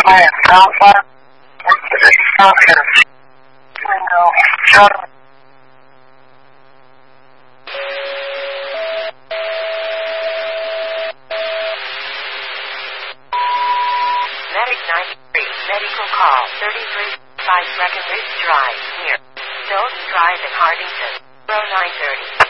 I am Alpha. Window. Shuttle. Medic 93, medical call 33, 5 Breckenridge Drive, near Stoughton Drive in Hardington, 0930.